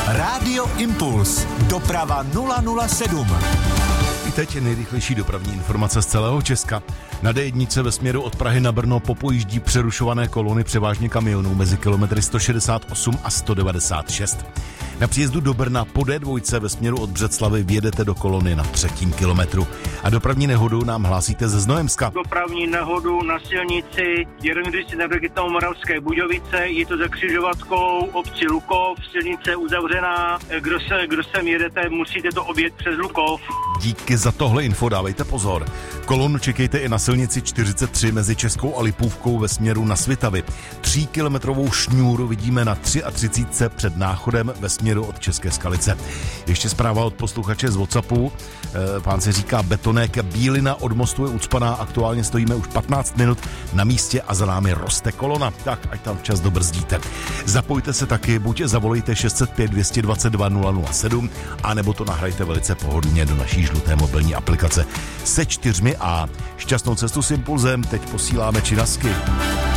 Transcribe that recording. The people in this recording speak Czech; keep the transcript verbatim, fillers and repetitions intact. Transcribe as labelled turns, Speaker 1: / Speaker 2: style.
Speaker 1: Rádio Impuls. Doprava nula nula sedm.
Speaker 2: I teď je nejrychlejší dopravní informace z celého Česka. Na dé jedna ve směru od Prahy na Brno popojíždí přerušované kolony převážně kamionů mezi kilometry sto šedesát osm a sto devadesát šest. Na příjezdu do Brna po dé dva ve směru od Břeclavi vjedete do kolony na třetím kilometru. A dopravní nehodu nám hlásíte ze Znojemska.
Speaker 3: Dopravní nehodu na silnici Jerondysi na Brigitnou Moravské Budějovice, je to za křižovatkou obci Lukov, silnice uzavřená, kdo, se, kdo sem jedete, musíte to objet přes Lukov.
Speaker 2: Díky za tohle info, dávejte pozor. Kolonu čekejte i na silnici čtyřicet tři mezi Českou a Lipůvkou ve směru na Svitavy. Tříkilometrovou šňůru vidíme na třicet tři před Náchodem ve směru od České Skalice. Ještě zpráva od posluchače z WhatsAppu. Pán se říká Betonek, Bílina od mostu je ucpaná, aktuálně stojíme už patnáct minut na místě a za námi roste kolona. Tak, ať tam včas dobrzdíte. Zapojte se taky, buď zavolejte šest set pět dvě dva dva nula nula sedm, anebo to nahrajte velice pohodlně do naší žluté mobilní aplikace se čtyřmi A. Šťastnou cestu s Impulzem teď posíláme činasky.